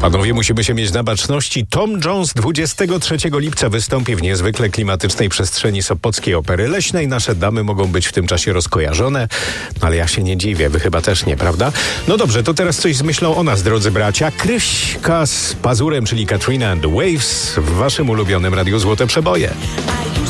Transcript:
Panowie, musimy się mieć na baczności. Tom Jones 23 lipca wystąpi w niezwykle klimatycznej przestrzeni Sopockiej Opery Leśnej. Nasze damy mogą być w tym czasie rozkojarzone, ale ja się nie dziwię, wy chyba też nie, prawda? No dobrze, to teraz coś z myślą o nas, drodzy bracia. Kryśka z Pazurem, czyli Katrina and the Waves w waszym ulubionym Radiu Złote Przeboje.